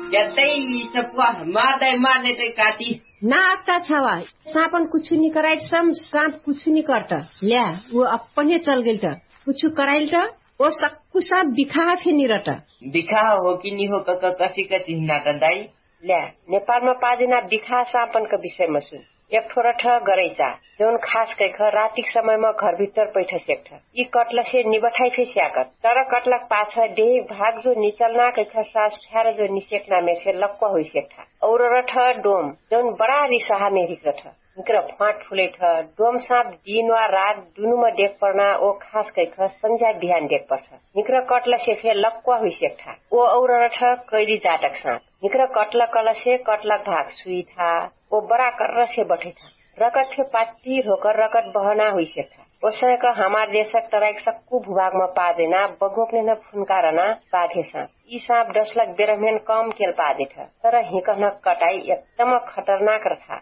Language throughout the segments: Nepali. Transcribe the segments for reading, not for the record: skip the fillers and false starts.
जतै सपुआ मार्दै चाहिँ काटी ना आता छवा सापन कुछ नहीं कराई सम सांप कुछ नहीं करता ल्या वो अपने चल गेल त कुछ कराइल त वो सक्कु सब बिखा फेनि रट बिखा हो कि नि हो कसी हिँड्ना दाई ल्या नेपालमा पाजना बिखा सापनको विषयमा सुन एक ठोरठ गरैसा जौन खास कैख रातिक समयमा घरभित्र पैठ सेक्ठ यी कटलसे निबठाइ फे स्याकत तर कटलक पाछ देह भाग जो निचलना कैख सास ठ्यार जो निसेक्ना मेसे लक्क होइ सेक्ठा और रठ डोम जौन बडा रिसहा मेरिक रठ निकर फाँट फुलेठ डोम साँप दिन वा रात दुनुमा देख पर्ना ओ खास कैख संझा बिहान देख पर्छ निकर कटलसे फे लक्क होइ सेक्ठा ओ और रठ कैदी जाटक साँप निकर कटल कलसे कटलक भाग सुई था ओ बड़ा कर्र से बठे था रकट फे पाती होकर रकट बहना हुई से था उसने का हमार देशक तराइक सक्कु भूभाग में पा देना बगोपने न फुनकारना पाधे सांप यी सांप 10 लाख बेरहमेन कम केल पादे था तर हिकन कटाई एकदम खतरनाक रहा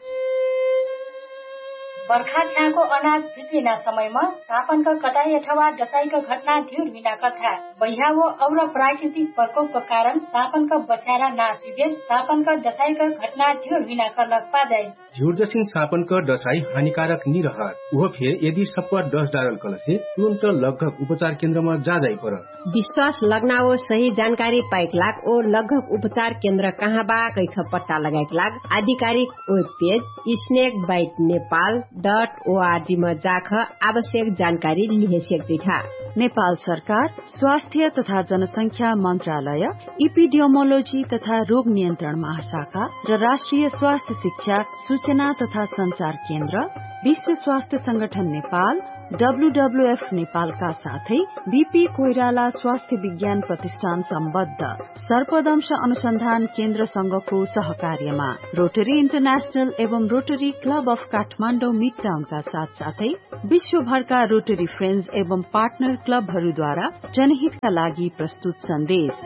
बर्खा छ्याको अनाज भित्रिना समयमा सापनको कटाई अथवा डसाईको घटना ढ्युर बिना कथा बैहावो और प्राकृतिक प्रकोपको कारण सापनको बस्यारा नाश विदेश सापनको डसाईको घटना ढ्युर बिना करलक पादै झुर जसिन सापनको डसाई हानिकारक नि रहत उहो फेर यदि सप्पा 10 डारल कलसे तुरन्त लगभग उपचार केन्द्रमा जाई पर विश्वास लगनाओ सही जानकारी पाइक लाग ओ लगभग उपचार केन्द्र कहाँ बा कैख पत्ता लगाइक लाग आधिकारिक वेब पेज snakebitenepal.org में जाख आवश्यक जानकारी लिहे सक्छिथा। नेपाल सरकार स्वास्थ्य तथा जनसंख्या मन्त्रालय इपिडियोमोलोजी तथा रोग नियन्त्रण महाशाखा र राष्ट्रिय स्वास्थ्य शिक्षा सूचना तथा संचार केन्द्र विश्व स्वास्थ्य संगठन नेपाल WWF नेपालका साथै बीपी कोइराला स्वास्थ्य विज्ञान प्रतिष्ठान सम्बद्ध सर्पदंश अनुसन्धान केन्द्र संघको सहकार्यमा रोटरी इन्टरनेशनल एवं rotary club of Kathmandu mid टाउनका साथसाथै विश्वभरका रोटरी फ्रेन्ड्स एवं पार्टनर क्लबहरूद्वारा जनहितका लागि प्रस्तुत सन्देश।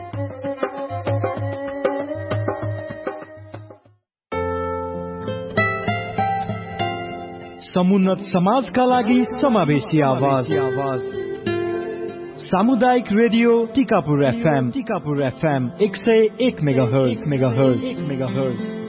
समुन्नत समाजका लागि समावेशी आवाज सामुदायिक रेडियो टिकापुर FM 101 मेगाहर्ज